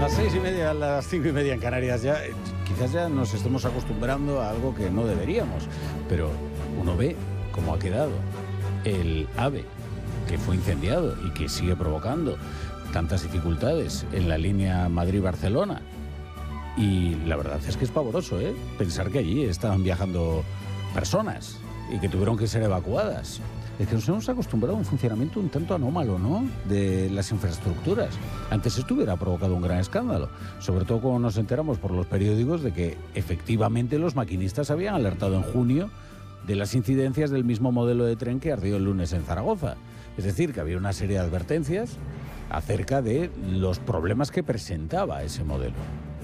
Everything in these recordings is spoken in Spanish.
Las 6:30, a las 5:30 en Canarias ya, quizás ya nos estemos acostumbrando a algo que no deberíamos, pero uno ve cómo ha quedado el AVE, que fue incendiado y que sigue provocando tantas dificultades en la línea Madrid-Barcelona. Y la verdad es que es pavoroso, pensar que allí estaban viajando personas y que tuvieron que ser evacuadas. Es que nos hemos acostumbrado a un funcionamiento un tanto anómalo, ¿no?, de las infraestructuras. Antes esto hubiera provocado un gran escándalo, sobre todo cuando nos enteramos por los periódicos de que efectivamente los maquinistas habían alertado en junio de las incidencias del mismo modelo de tren que ardió el lunes en Zaragoza. Es decir, que había una serie de advertencias acerca de los problemas que presentaba ese modelo.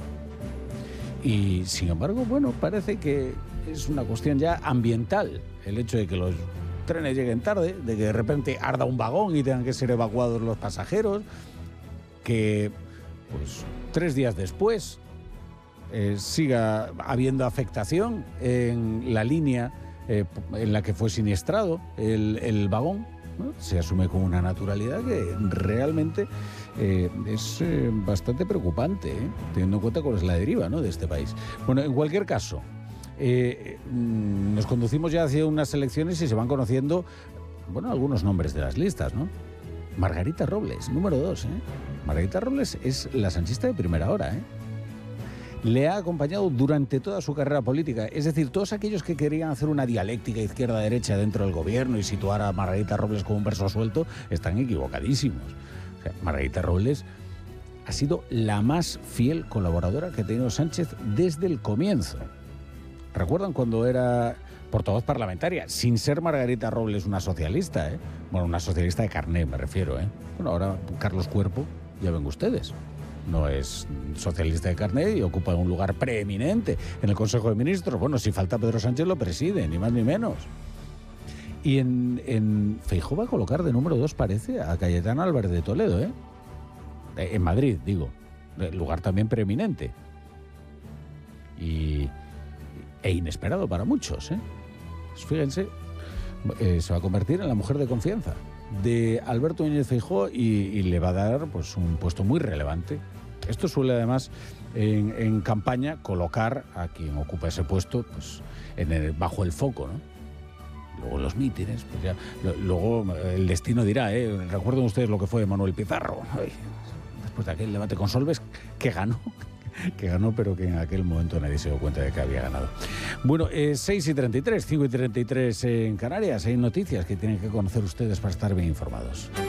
Y sin embargo, bueno, parece que es una cuestión ya ambiental el hecho de que los trenes lleguen tarde, de que de repente arda un vagón y tengan que ser evacuados los pasajeros, que pues 3 días después siga habiendo afectación en la línea en la que fue siniestrado el vagón, ¿no? Se asume con una naturalidad que realmente es bastante preocupante, teniendo en cuenta cuál es la deriva, ¿no?, de este país. Bueno, en cualquier caso, nos conducimos ya hacia unas elecciones y se van conociendo, bueno, algunos nombres de las listas, ¿no? Margarita Robles, número 2, Margarita Robles es la sanchista de primera hora, Le ha acompañado durante toda su carrera política. Es decir, todos aquellos que querían hacer una dialéctica izquierda-derecha dentro del gobierno y situar a Margarita Robles como un verso suelto, están equivocadísimos. O sea, Margarita Robles ha sido la más fiel colaboradora que ha tenido Sánchez desde el comienzo. ¿Recuerdan cuando era portavoz parlamentaria? Sin ser Margarita Robles una socialista, Bueno, una socialista de carné, me refiero, Bueno, ahora Carlos Cuerpo, ya ven ustedes, no es socialista de carné y ocupa un lugar preeminente en el Consejo de Ministros. Bueno, si falta Pedro Sánchez lo preside, ni más ni menos. Y en Feijóo va a colocar de número 2, parece, a Cayetana Álvarez de Toledo, En Madrid, digo. Lugar también preeminente. E inesperado para muchos, Pues fíjense, se va a convertir en la mujer de confianza de Alberto Núñez Feijóo y le va a dar pues un puesto muy relevante. Esto suele además en campaña colocar a quien ocupa ese puesto pues bajo el foco, ¿no? Luego los mítines, pues ya, luego el destino dirá, recuerden ustedes lo que fue Manuel Pizarro. Ay, después de aquel debate con Solbes, que ganó, pero que en aquel momento nadie se dio cuenta de que había ganado. Bueno, 6:33, 5:33 en Canarias. Hay noticias que tienen que conocer ustedes para estar bien informados.